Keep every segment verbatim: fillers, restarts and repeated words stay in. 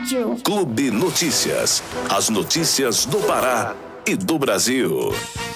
rádio. Clube Notícias. As notícias do Pará e do Brasil.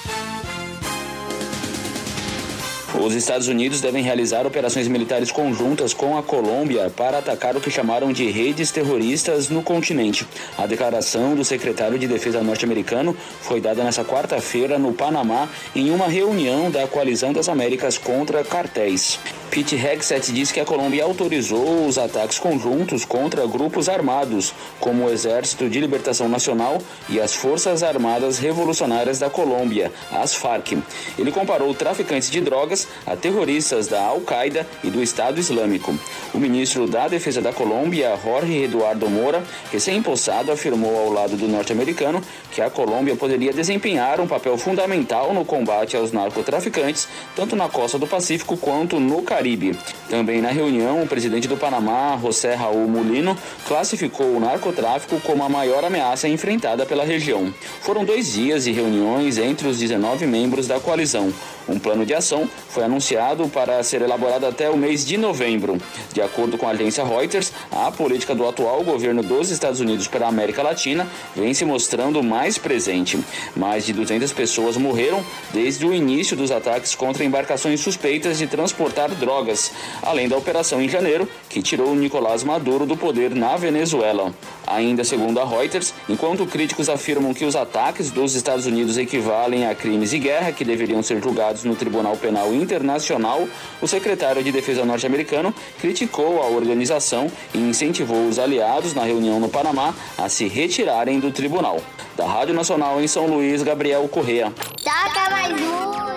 Os Estados Unidos devem realizar operações militares conjuntas com a Colômbia para atacar o que chamaram de redes terroristas no continente. A declaração do secretário de Defesa norte-americano foi dada nesta quarta-feira no Panamá em uma reunião da Coalizão das Américas contra cartéis. Pete Hegseth disse que a Colômbia autorizou os ataques conjuntos contra grupos armados, como o Exército de Libertação Nacional e as Forças Armadas Revolucionárias da Colômbia, as Farc. Ele comparou traficantes de drogas a terroristas da Al-Qaeda e do Estado Islâmico. O ministro da Defesa da Colômbia, Jorge Eduardo Moura, recém-impossado, afirmou ao lado do norte-americano que a Colômbia poderia desempenhar um papel fundamental no combate aos narcotraficantes, tanto na costa do Pacífico quanto no Caribe. Também na reunião, o presidente do Panamá, José Raul Mulino, classificou o narcotráfico como a maior ameaça enfrentada pela região. Foram dois dias de reuniões entre os dezenove membros da coalizão. Um plano de ação foi anunciado para ser elaborado até o mês de novembro. De acordo com a agência Reuters, a política do atual governo dos Estados Unidos para a América Latina vem se mostrando mais presente. Mais de duzentas pessoas morreram desde o início dos ataques contra embarcações suspeitas de transportar drogas, além da operação em janeiro, que tirou Nicolás Maduro do poder na Venezuela. Ainda segundo a Reuters, enquanto críticos afirmam que os ataques dos Estados Unidos equivalem a crimes de guerra que deveriam ser julgados no Tribunal Penal Internacional, o secretário de Defesa norte-americano criticou a organização e incentivou os aliados na reunião no Panamá a se retirarem do tribunal. Da Rádio Nacional em São Luís, Gabriel Correa. Toca mais um.